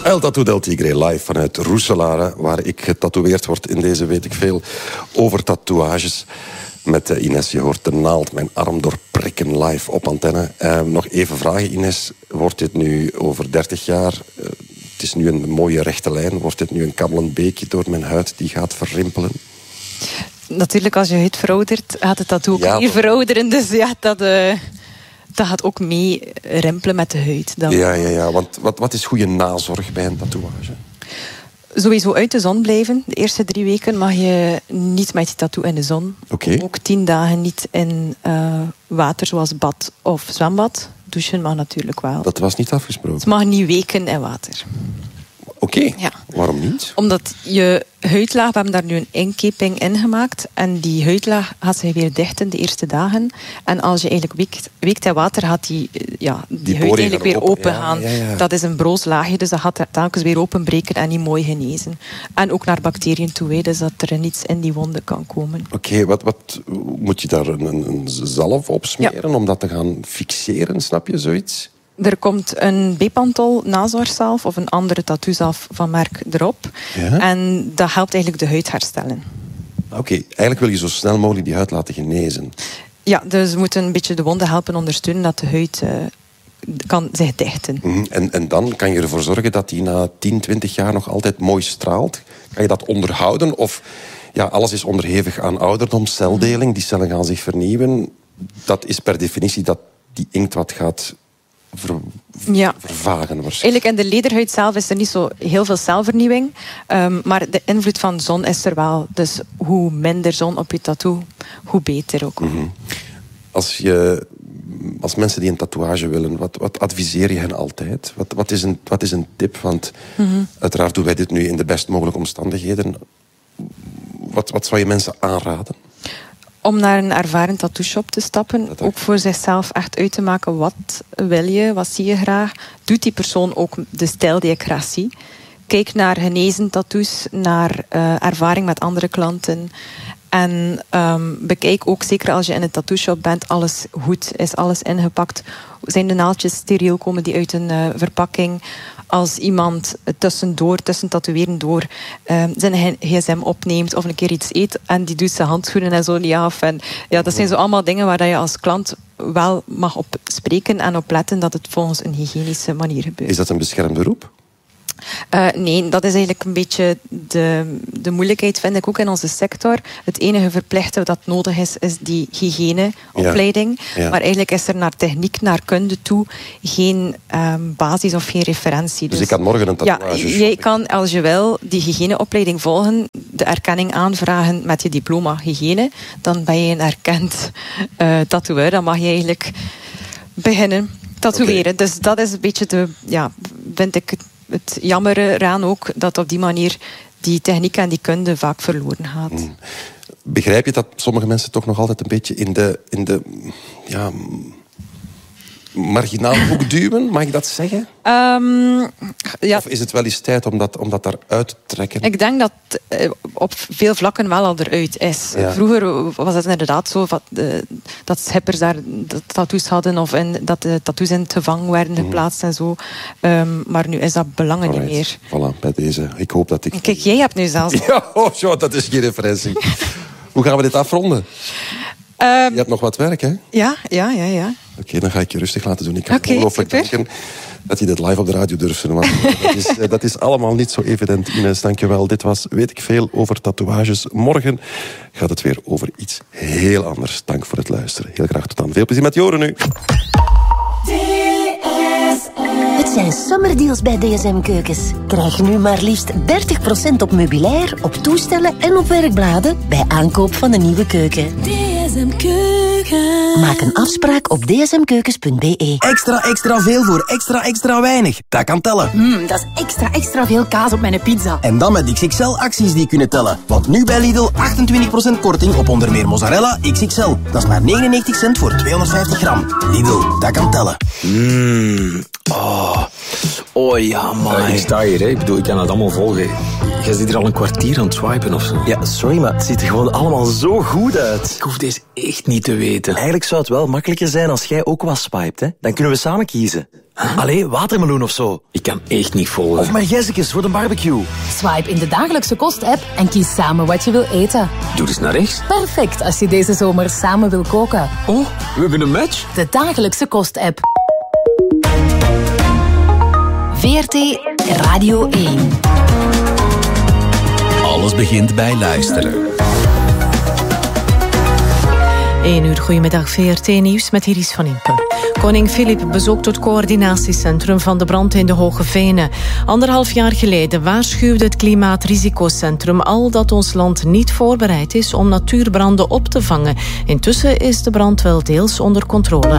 El Tattoo del Tigre, live vanuit Roeselare, waar ik getatoeëerd word in deze weet ik veel over tatoeages. Met Ines, je hoort de naald mijn arm doorprikken live op antenne. Nog even vragen, Ines, wordt dit nu over 30 jaar... het is nu een mooie rechte lijn, wordt dit nu een kabbelend beekje door mijn huid die gaat verrimpelen? Natuurlijk, als je huid veroudert, gaat het tattoo ook niet verouderen. Dus ja, dat gaat ook mee rimpelen met de huid. Ja. Want wat is goede nazorg bij een tatoeage? Sowieso uit de zon blijven. De eerste 3 weken mag je niet met je tattoo in de zon. Okay. Ook 10 dagen niet in water zoals bad of zwembad. Douchen mag natuurlijk wel. Dat was niet afgesproken? Het mag niet weken in water. Oké, ja. Waarom niet? Omdat je huidlaag, we hebben daar nu een inkeping in gemaakt. En die huidlaag gaat zich weer dichten de eerste dagen. En als je eigenlijk weekt in water, gaat die huid eigenlijk weer open gaan. Ja. Dat is een broos laagje, dus dat gaat telkens weer openbreken en niet mooi genezen. En ook naar bacteriën toe, dus dat er niets in die wonden kan komen. Oké, wat moet je daar een zalf op smeren om dat te gaan fixeren, snap je, zoiets? Er komt een Bepantol nazorgzalf of een andere tattoozalf van merk erop. Ja? En dat helpt eigenlijk de huid herstellen. Oké, eigenlijk wil je zo snel mogelijk die huid laten genezen. Ja, dus we moeten een beetje de wonden helpen ondersteunen dat de huid kan zich dichten. En dan kan je ervoor zorgen dat die na 10, 20 jaar nog altijd mooi straalt. Kan je dat onderhouden? Of alles is onderhevig aan ouderdom, celdeling. Die cellen gaan zich vernieuwen. Dat is per definitie dat die inkt wat gaat... vervagen waarschijnlijk. Eigenlijk in de lederhuid zelf is er niet zo heel veel celvernieuwing. Maar de invloed van zon is er wel. Dus hoe minder zon op je tattoo, hoe beter ook. Mm-hmm. Als mensen die een tatoeage willen, wat adviseer je hen altijd? Wat is een tip? Want uiteraard doen wij dit nu in de best mogelijke omstandigheden. Wat zou je mensen aanraden? Om naar een ervaren tattoo-shop te stappen. Ook voor zichzelf echt uit te maken. Wat wil je? Wat zie je graag? Doet die persoon ook de stijl die ik graag zie? Kijk naar genezen tattoos. Naar ervaring met andere klanten. En bekijk ook, zeker als je in een tattoo-shop bent, alles goed. Is alles ingepakt? Zijn de naaldjes steriel? Komen die uit een verpakking? Als iemand tussen tatoeëren door zijn gsm opneemt of een keer iets eet en die doet zijn handschoenen en zo niet af. En dat zijn zo allemaal dingen waar je als klant wel mag op spreken en op letten dat het volgens een hygiënische manier gebeurt. Is dat een beschermd beroep? Nee, dat is eigenlijk een beetje de moeilijkheid, vind ik ook in onze sector. Het enige verplichte dat nodig is die hygiëneopleiding. Ja. Maar eigenlijk is er naar techniek, naar kunde toe geen basis of geen referentie. Dus ik kan morgen een tatoeage. Ja, jij kan, als je wil, die hygiëneopleiding volgen, de erkenning aanvragen met je diploma hygiëne. Dan ben je een erkend tatoeëur. Dan mag je eigenlijk beginnen tatoeëren. Okay. Dus dat is een beetje vind ik het jammer eraan ook, dat op die manier die techniek en die kunde vaak verloren gaat. Begrijp je dat sommige mensen toch nog altijd een beetje in de marginaal hoek duwen? Mag ik dat zeggen? Of is het wel eens tijd om dat daaruit te trekken? Ik denk dat op veel vlakken wel al eruit is. Ja. Vroeger was het inderdaad zo dat schippers daar tattoos hadden of dat de tattoos in het gevangen werden geplaatst en zo. Maar nu is dat belangen niet meer. Voilà, bij deze. Ik hoop dat ik... Kijk, jij hebt nu zelfs... dat is geen referentie. Hoe gaan we dit afronden? Je hebt nog wat werk, hè? Ja. Oké, dan ga ik je rustig laten doen. Ik kan ongelooflijk denken dat je dit live op de radio durft te doen. Dat is allemaal niet zo evident, Ines. Dank je wel. Dit was Weet ik veel over tatoeages. Morgen gaat het weer over iets heel anders. Dank voor het luisteren. Heel graag tot dan. Veel plezier met Joren nu. Het zijn summerdeals bij DSM Keukens. Krijg nu maar liefst 30% op meubilair, op toestellen en op werkbladen bij aankoop van een nieuwe keuken. DSM Keukens. Maak een afspraak op dsmkeukens.be. Extra veel voor extra weinig. Dat kan tellen. Dat is extra veel kaas op mijn pizza. En dan met XXL-acties die kunnen tellen. Want nu bij Lidl 28% korting op onder meer mozzarella XXL. Dat is maar 99 cent voor 250 gram. Lidl, dat kan tellen. Oh ja, man. Ik sta hier, hè. Ik bedoel, ik kan het allemaal volgen. Jij zit hier al een kwartier aan het swipen of zo. Ja, sorry, maar het ziet er gewoon allemaal zo goed uit. Ik hoef deze echt niet te weten. Eigenlijk zou het wel makkelijker zijn als jij ook wat swipet, hè. Dan kunnen we samen kiezen. Allee, watermeloen of zo. Ik kan echt niet volgen. Of margezekes voor de barbecue. Swipe in de dagelijkse kost-app en kies samen wat je wil eten. Doe eens naar rechts. Perfect als je deze zomer samen wil koken. Oh, we hebben een match. De dagelijkse kost-app. VRT Radio 1. Alles begint bij luisteren. 1 uur, goedemiddag, VRT Nieuws met Iris van Impen. Koning Filip bezoekt het coördinatiecentrum van de brand in de Hoge Venen. 1,5 jaar geleden waarschuwde het Klimaatrisico-centrum al dat ons land niet voorbereid is om natuurbranden op te vangen. Intussen is de brand wel deels onder controle.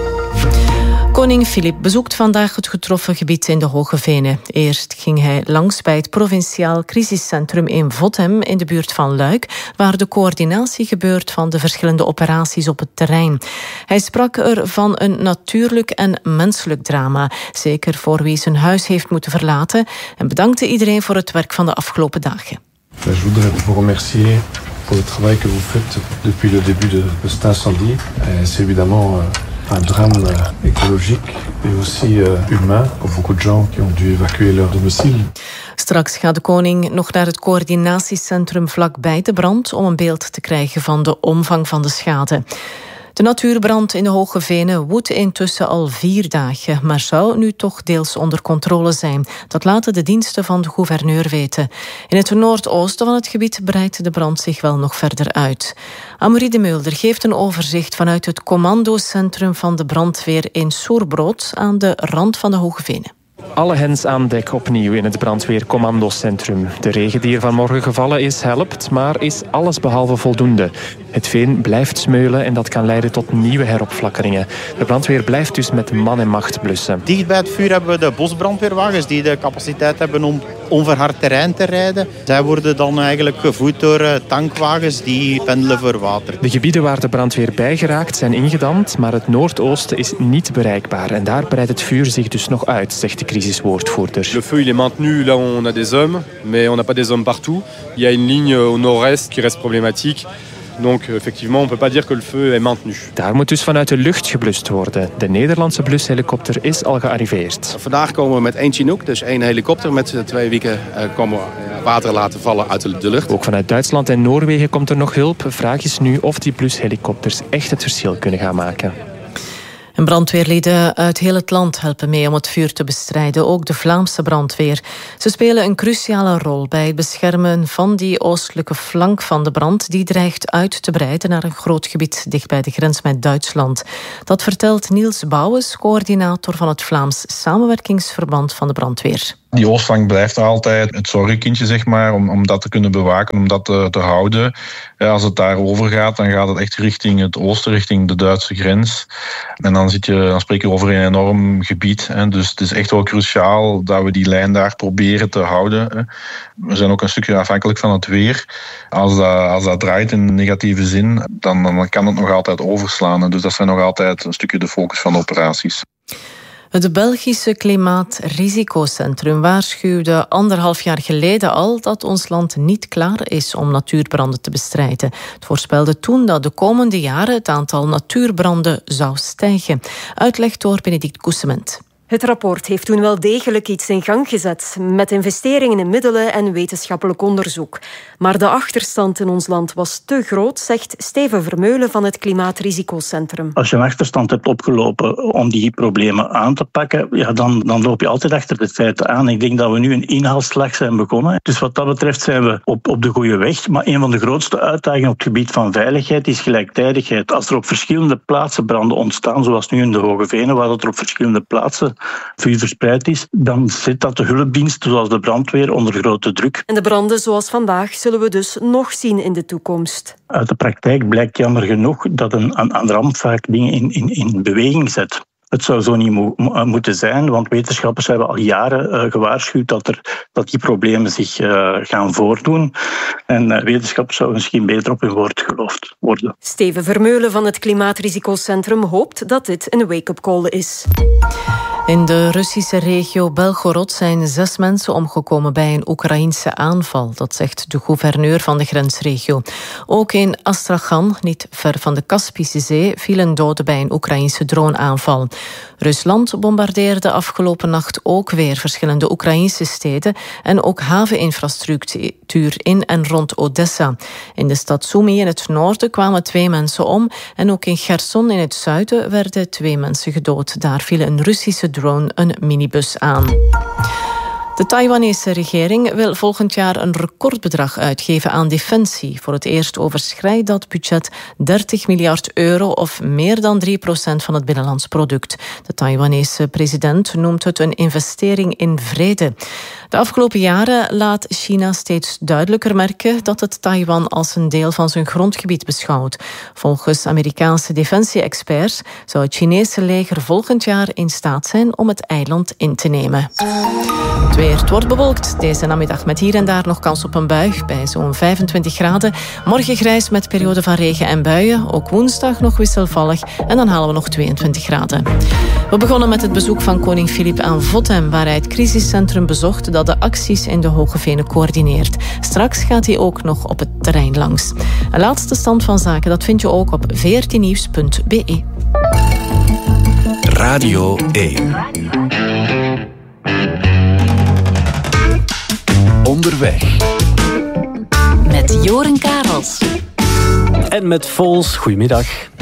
Koning Filip bezoekt vandaag het getroffen gebied in de Hoge Venen. Eerst ging hij langs bij het provinciaal crisiscentrum in Vottem in de buurt van Luik, waar de coördinatie gebeurt van de verschillende operaties op het terrein. Hij sprak er van een natuurlijk en menselijk drama, zeker voor wie zijn huis heeft moeten verlaten, en bedankte iedereen voor het werk van de afgelopen dagen. Je voudrais vous remercier pour le travail que vous faites depuis le début de cet incendie. C'est évidemment un drame écologique et aussi humain pour beaucoup de gens qui ont dû évacuer leur domicile. Straks gaat de koning nog naar het coördinatiecentrum vlakbij de brand om een beeld te krijgen van de omvang van de schade. De natuurbrand in de Hoge Venen woedt intussen al 4 dagen, maar zou nu toch deels onder controle zijn. Dat laten de diensten van de gouverneur weten. In het noordoosten van het gebied breidt de brand zich wel nog verder uit. Amory de Mulder geeft een overzicht vanuit het commandocentrum van de brandweer in Soerbrood aan de rand van de Hoge Venen. Alle hens aan dek opnieuw in het brandweercommandocentrum. De regen die er vanmorgen gevallen is, helpt, maar is allesbehalve voldoende. Het veen blijft smeulen en dat kan leiden tot nieuwe heropflakkeringen. De brandweer blijft dus met man en macht blussen. Dicht bij het vuur hebben we de bosbrandweerwagens die de capaciteit hebben om onverhard terrein te rijden. Zij worden dan eigenlijk gevoed door tankwagens die pendelen voor water. De gebieden waar de brandweer bij geraakt zijn ingedamd, maar het noordoosten is niet bereikbaar. En daar breidt het vuur zich dus nog uit, zegt de crisiswoordvoerder. Le feu il est maintenu là où on a des hommes, mais on n'a pas des hommes partout. Il y a une ligne au nord-est qui reste problématique. Donc effectivement, on peut pas dire que le feu est maintenu. Daar moet dus vanuit de lucht geblust worden. De Nederlandse blushelikopter is al gearriveerd. Vandaag komen we met 1 Chinook, dus 1 helikopter. Met 2 weken komen we water laten vallen uit de lucht. Ook vanuit Duitsland en Noorwegen komt er nog hulp. Vraag is nu of die blushelikopters echt het verschil kunnen gaan maken. En brandweerlieden uit heel het land helpen mee om het vuur te bestrijden. Ook de Vlaamse brandweer. Ze spelen een cruciale rol bij het beschermen van die oostelijke flank van de brand die dreigt uit te breiden naar een groot gebied dicht bij de grens met Duitsland. Dat vertelt Niels Bouwens, coördinator van het Vlaams Samenwerkingsverband van de brandweer. Die oostflank blijft altijd het zorgenkindje, zeg maar, om dat te kunnen bewaken, om dat te houden. Ja, als het daar over gaat, dan gaat het echt richting het oosten, richting de Duitse grens. En dan spreek je over een enorm gebied. Hè. Dus het is echt wel cruciaal dat we die lijn daar proberen te houden. Hè. We zijn ook een stukje afhankelijk van het weer. Als dat draait in negatieve zin, dan kan het nog altijd overslaan. Hè. Dus dat zijn nog altijd een stukje de focus van de operaties. Het Belgische Klimaatrisico-centrum waarschuwde 1,5 jaar geleden al dat ons land niet klaar is om natuurbranden te bestrijden. Het voorspelde toen dat de komende jaren het aantal natuurbranden zou stijgen. Uitleg door Benedict Koesement. Het rapport heeft toen wel degelijk iets in gang gezet, met investeringen in middelen en wetenschappelijk onderzoek. Maar de achterstand in ons land was te groot, zegt Steven Vermeulen van het Klimaatrisico-centrum. Als je een achterstand hebt opgelopen om die problemen aan te pakken, ja, dan loop je altijd achter de feiten aan. Ik denk dat we nu een inhaalslag zijn begonnen. Dus wat dat betreft zijn we op de goede weg. Maar een van de grootste uitdagingen op het gebied van veiligheid is gelijktijdigheid. Als er op verschillende plaatsen branden ontstaan, zoals nu in de Hoge Venen, waar dat er op verschillende plaatsen vuur verspreid is, dan zet dat de hulpdiensten zoals de brandweer onder grote druk. En de branden zoals vandaag zullen we dus nog zien in de toekomst. Uit de praktijk blijkt jammer genoeg dat een ramp vaak dingen in beweging zet. Het zou zo niet moeten zijn, want wetenschappers hebben al jaren gewaarschuwd dat die problemen zich gaan voordoen. En wetenschappers zouden misschien beter op hun woord geloofd worden. Steven Vermeulen van het Klimaatrisico-centrum hoopt dat dit een wake-up call is. In de Russische regio Belgorod zijn 6 mensen omgekomen bij een Oekraïense aanval. Dat zegt de gouverneur van de grensregio. Ook in Astrakhan, niet ver van de Kaspische Zee, vielen doden bij een Oekraïense droneaanval. Rusland bombardeerde afgelopen nacht ook weer verschillende Oekraïnse steden en ook haveninfrastructuur in en rond Odessa. In de stad Sumy in het noorden kwamen 2 mensen om en ook in Cherson in het zuiden werden 2 mensen gedood. Daar viel een Russische drone een minibus aan. De Taiwanese regering wil volgend jaar een recordbedrag uitgeven aan defensie. Voor het eerst overschrijdt dat budget 30 miljard euro of meer dan 3% van het binnenlands product. De Taiwanese president noemt het een investering in vrede. De afgelopen jaren laat China steeds duidelijker merken dat het Taiwan als een deel van zijn grondgebied beschouwt. Volgens Amerikaanse defensie-experts zou het Chinese leger volgend jaar in staat zijn om het eiland in te nemen. Het weer, het wordt bewolkt. Deze namiddag met hier en daar nog kans op een bui bij zo'n 25 graden. Morgen grijs met periode van regen en buien. Ook woensdag nog wisselvallig en dan halen we nog 22 graden. We begonnen met het bezoek van koning Filip aan Vottem, waar hij het crisiscentrum bezocht dat de acties in de Hoge Venen coördineert. Straks gaat hij ook nog op het terrein langs. Een laatste stand van zaken, dat vind je ook op vrtnieuws.be. Radio 1. Onderweg. Met Joren Karels. En met Vols, goedemiddag.